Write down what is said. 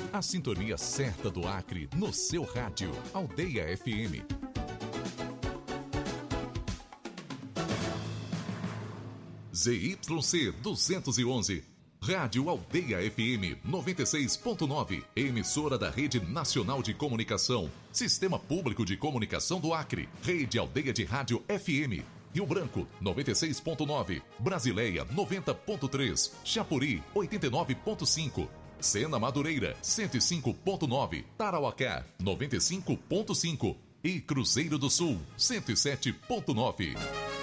A sintonia certa do Acre no seu rádio. Aldeia FM. ZYC 211. Rádio Aldeia FM 96.9. Emissora da Rede Nacional de Comunicação. Sistema Público de Comunicação do Acre. Rede Aldeia de Rádio FM. Rio Branco 96.9. Brasileia 90.3. Chapuri 89.5. Sena Madureira 105.9. Tarauacá 95.5. E Cruzeiro do Sul 107.9.